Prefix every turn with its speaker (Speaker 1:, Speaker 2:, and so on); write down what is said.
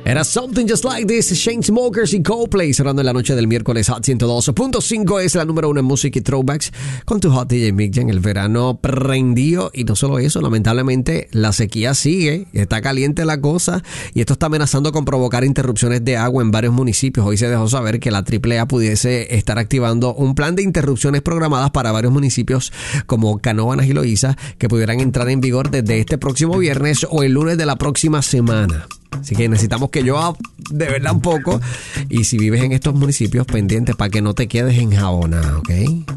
Speaker 1: Era Something Just Like This, Shane Smokers y Coldplay, cerrando en la noche del miércoles. Hot 102.5 es la número 1 en música y throwbacks con tu Hot DJ Mick Jam. El verano prendió y no solo eso, lamentablemente la sequía sigue, está caliente la cosa y esto está amenazando con provocar interrupciones de agua en varios municipios. Hoy se dejó saber que la AAA pudiese estar activando un plan de interrupciones programadas para varios municipios como Canóvanas y Loíza que pudieran entrar en vigor desde este próximo viernes o el lunes de la próxima semana. Así que necesitamos que llueva de verdad un poco. Y si vives en estos municipios, pendientes para que no te quedes enjabonada, ¿ok?